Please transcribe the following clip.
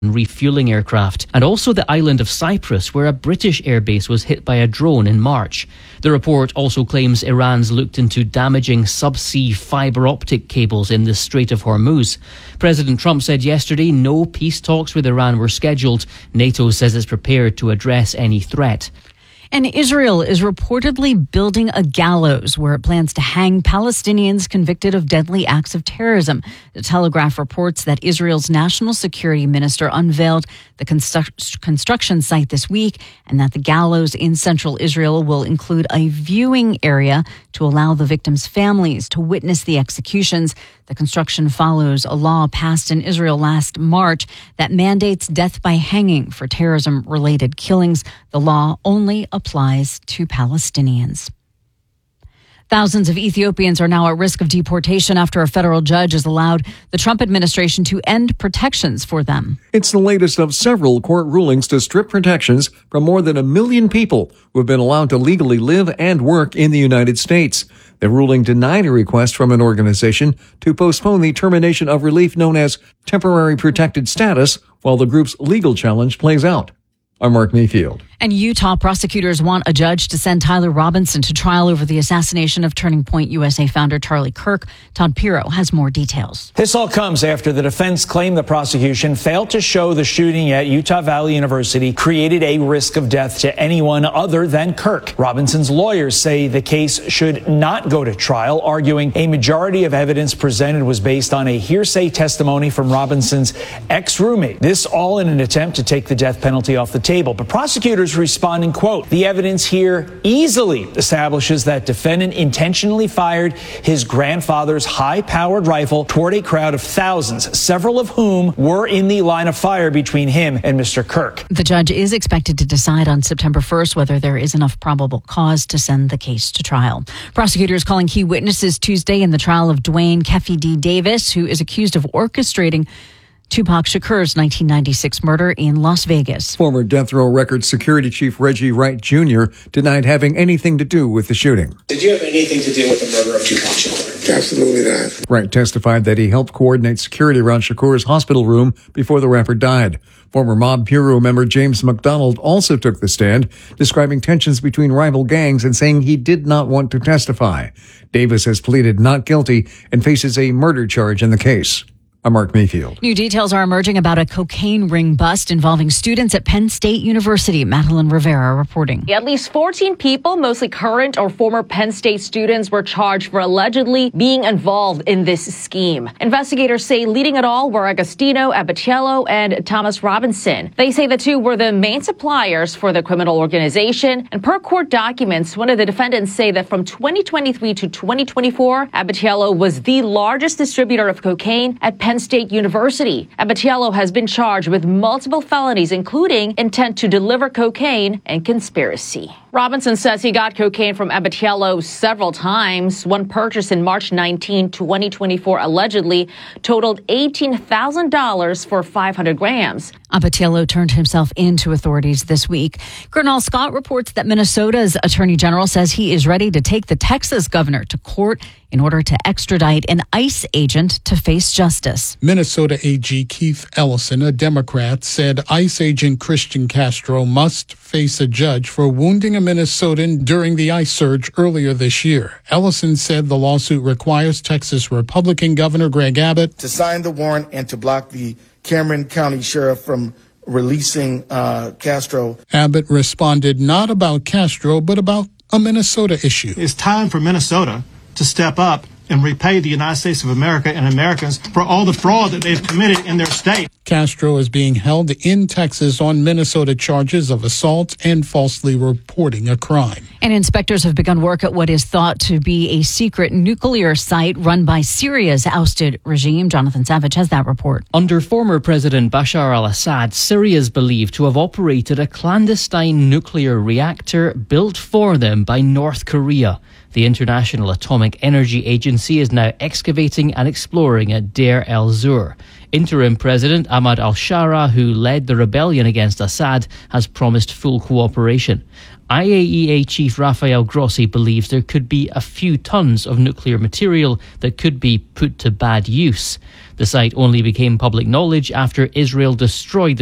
refueling aircraft, and also the island of Cyprus, where a British airbase was hit by a drone in March. The report also claims Iran's looked into damaging subsea fibre optic cables in the Strait of Hormuz. President Trump said yesterday no peace talks with Iran were scheduled. NATO says it's prepared to address any threat. And Israel is reportedly building a gallows where it plans to hang Palestinians convicted of deadly acts of terrorism. The Telegraph reports that Israel's national security minister unveiled the construction site this week, and that the gallows in central Israel will include a viewing area to allow the victims' families to witness the executions. The construction follows a law passed in Israel last March that mandates death by hanging for terrorism-related killings. The law only applies to Palestinians. Thousands of Ethiopians are now at risk of deportation after a federal judge has allowed the Trump administration to end protections for them. It's the latest of several court rulings to strip protections from more than 1 million people who have been allowed to legally live and work in the United States. The ruling denied a request from an organization to postpone the termination of relief known as temporary protected status while the group's legal challenge plays out. I'm Mark Mayfield. And Utah prosecutors want a judge to send Tyler Robinson to trial over the assassination of Turning Point USA founder Charlie Kirk. Todd Pirro has more details. This all comes after the defense claimed the prosecution failed to show the shooting at Utah Valley University created a risk of death to anyone other than Kirk. Robinson's lawyers say the case should not go to trial, arguing a majority of evidence presented was based on a hearsay testimony from Robinson's ex-roommate. This all in an attempt to take the death penalty off the table. But prosecutors responding, quote, the evidence here easily establishes that defendant intentionally fired his grandfather's high-powered rifle toward a crowd of thousands, several of whom were in the line of fire between him and Mr. Kirk. The judge is expected to decide on September 1st whether there is enough probable cause to send the case to trial. Prosecutors calling key witnesses Tuesday in the trial of Dwayne Keffe D. Davis, who is accused of orchestrating Tupac Shakur's 1996 murder in Las Vegas. Former Death Row Records security chief Reggie Wright Jr. denied having anything to do with the shooting. Did you have anything to do with the murder of Tupac Shakur? Absolutely not. Wright testified that he helped coordinate security around Shakur's hospital room before the rapper died. Former Mob Bureau member James McDonald also took the stand, describing tensions between rival gangs and saying he did not want to testify. Davis has pleaded not guilty and faces a murder charge in the case. I'm Mark Mayfield. New details are emerging about a cocaine ring bust involving students at Penn State University. Madeline Rivera reporting. At least 14 people, mostly current or former Penn State students, were charged for allegedly being involved in this scheme. Investigators say leading it all were Agostino Abatiello and Thomas Robinson. They say the two were the main suppliers for the criminal organization. And per court documents, one of the defendants say that from 2023 to 2024, Abatiello was the largest distributor of cocaine at Penn State University. Abatiello has been charged with multiple felonies, including intent to deliver cocaine and conspiracy. Robinson says he got cocaine from Abatiello several times. One purchase in March 19, 2024 allegedly totaled $18,000 for 500 grams. Abatiello turned himself in to authorities this week. Gernal Scott reports that Minnesota's attorney general says he is ready to take the Texas governor to court in order to extradite an ICE agent to face justice. Minnesota AG Keith Ellison, a Democrat, said ICE agent Christian Castro must face a judge for wounding a Minnesotan during the ICE surge earlier this year. Ellison said the lawsuit requires Texas Republican Governor Greg Abbott to sign the warrant and to block the Cameron County Sheriff from releasing Castro. Abbott responded not about Castro, but about a Minnesota issue. It's time for Minnesota to step up and repay the United States of America and Americans for all the fraud that they've committed in their state. Castro is being held in Texas on Minnesota charges of assault and falsely reporting a crime. And inspectors have begun work at what is thought to be a secret nuclear site run by Syria's ousted regime. Jonathan Savage has that report. Under former President Bashar al-Assad, Syria is believed to have operated a clandestine nuclear reactor built for them by North Korea. The International Atomic Energy Agency is now excavating and exploring at Deir el-Zur. Interim President Ahmad al-Shara, who led the rebellion against Assad, has promised full cooperation. IAEA Chief Rafael Grossi believes there could be a few tons of nuclear material that could be put to bad use. The site only became public knowledge after Israel destroyed the